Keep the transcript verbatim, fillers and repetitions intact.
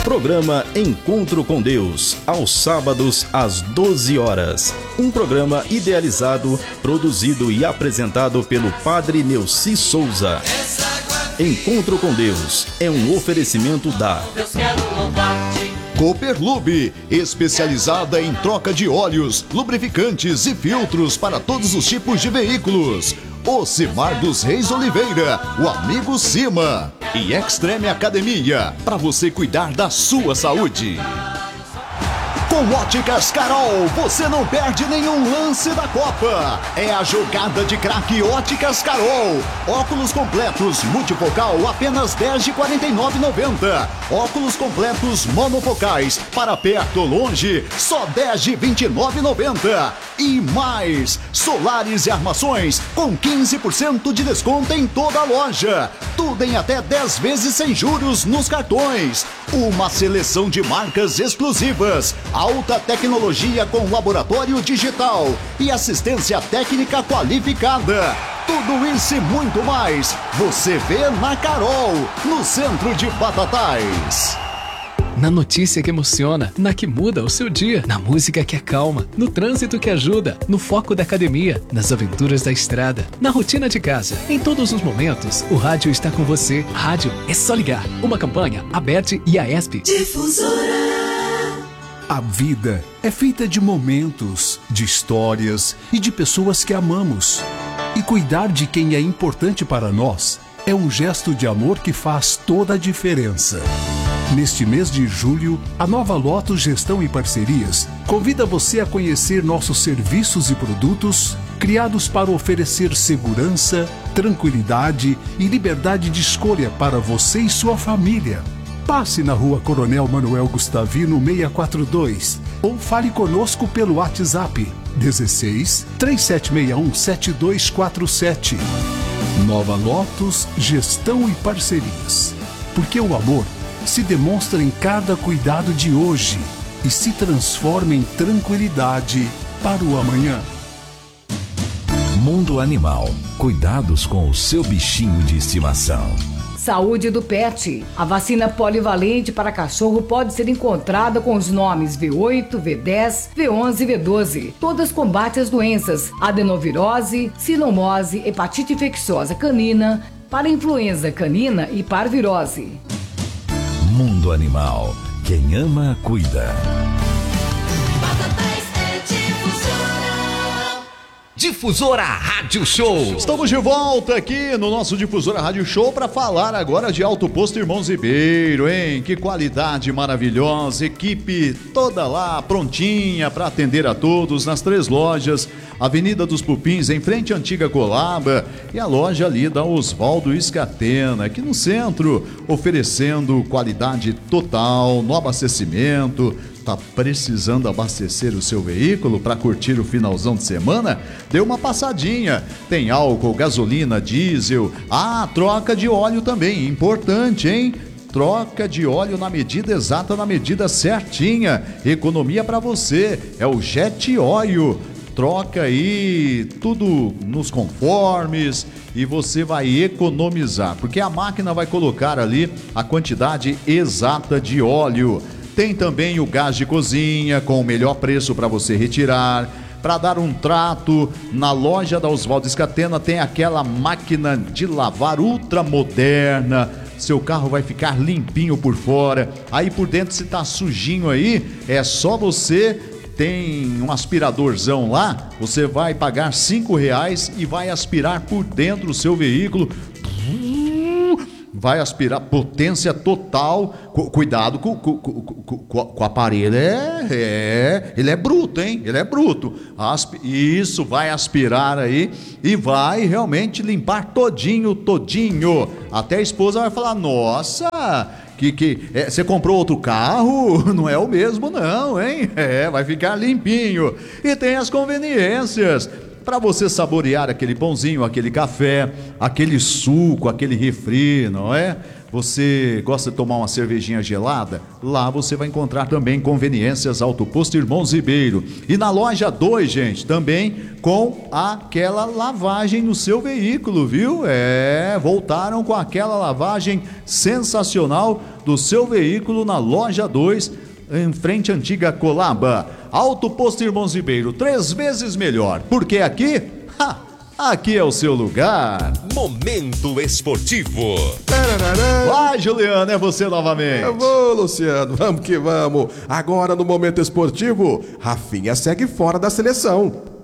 Programa Encontro com Deus, aos sábados às doze horas. Um programa idealizado, produzido e apresentado pelo Padre Neuci Souza. Encontro com Deus é um oferecimento da Cooperlube, especializada em troca de óleos, lubrificantes e filtros para todos os tipos de veículos. Ocimar dos Reis Oliveira, o amigo Cima. E Extreme Academia, para você cuidar da sua saúde. Com Óticas Carol, você não perde nenhum lance da Copa. É a jogada de craque Óticas Carol. Óculos completos multifocal apenas dez de quarenta e nove reais e noventa centavos. Óculos completos monofocais para perto ou longe, só dez de vinte e nove reais e noventa centavos. E mais, solares e armações com quinze por cento de desconto em toda a loja. Tudo em até dez vezes sem juros nos cartões. Uma seleção de marcas exclusivas. Alta tecnologia com laboratório digital e assistência técnica qualificada. Tudo isso e muito mais você vê na Carol, no centro de Batatais. Na notícia que emociona, na que muda o seu dia, na música que acalma, no trânsito que ajuda, no foco da academia, nas aventuras da estrada, na rotina de casa. Em todos os momentos, o rádio está com você. Rádio é só ligar. Uma campanha, Aberte e a ESP. Difusora. A vida é feita de momentos, de histórias e de pessoas que amamos. E cuidar de quem é importante para nós é um gesto de amor que faz toda a diferença. Neste mês de julho, a Nova Lotus Gestão e Parcerias convida você a conhecer nossos serviços e produtos criados para oferecer segurança, tranquilidade e liberdade de escolha para você e sua família. Passe na Rua Coronel Manuel Gustavino seiscentos e quarenta e dois ou fale conosco pelo WhatsApp dezesseis, três sete seis um, sete dois quatro sete. Nova Lotus Gestão e Parcerias. Porque o amor se demonstra em cada cuidado de hoje e se transforma em tranquilidade para o amanhã. Mundo Animal. Cuidados com o seu bichinho de estimação. Saúde do Pet. A vacina polivalente para cachorro pode ser encontrada com os nomes V oito, V dez, V onze e V doze. Todas combatem as doenças adenovirose, sinomose, hepatite infecciosa canina, parainfluenza canina e parvirose. Mundo Animal. Quem ama, cuida. Difusora Rádio Show. Estamos de volta aqui no nosso Difusora Rádio Show para falar agora de Alto Posto Irmãos Ribeiro, hein? Que qualidade maravilhosa, equipe toda lá prontinha para atender a todos nas três lojas, Avenida dos Pupins, em frente à antiga Colaba, e a loja ali da Oswaldo Escatena, aqui no centro, oferecendo qualidade total no abastecimento. Tá precisando abastecer o seu veículo para curtir o finalzão de semana? Dê uma passadinha. Tem álcool, gasolina, diesel. Ah, troca de óleo também, importante, hein? Troca de óleo na medida exata, na medida certinha. Economia para você. É o Jet Oil. Troca aí tudo nos conformes e você vai economizar, porque a máquina vai colocar ali a quantidade exata de óleo. Tem também o gás de cozinha com o melhor preço para você retirar. Para dar um trato, na loja da Oswaldo Escatena tem aquela máquina de lavar ultra moderna. Seu carro vai ficar limpinho por fora. Aí por dentro, se tá sujinho aí, é só você... Tem um aspiradorzão lá, você vai pagar cinco reais e vai aspirar por dentro o seu veículo. Vai aspirar, potência total. Cuidado com, com, com, com, com o aparelho, é, é, ele é bruto, hein? Ele é bruto. Asp, isso, vai aspirar aí e vai realmente limpar todinho, todinho. Até a esposa vai falar, nossa... Que, que é, você comprou outro carro? Não é o mesmo não, hein? É, vai ficar limpinho. E tem as conveniências para você saborear aquele pãozinho, aquele café, aquele suco, aquele refri, não é? Você gosta de tomar uma cervejinha gelada? Lá você vai encontrar também Conveniências Auto Posto Irmãos Ribeiro. E na loja dois, gente, também com aquela lavagem no seu veículo, viu? É, voltaram com aquela lavagem sensacional do seu veículo na loja dois, em frente à antiga Colaba. Auto Posto Irmãos Ribeiro, três vezes melhor, porque aqui, ha, aqui é o seu lugar. Momento esportivo. Vai, Juliano, é você novamente. Eu vou, Luciano, vamos que vamos. Agora no Momento Esportivo, Rafinha segue fora da seleção.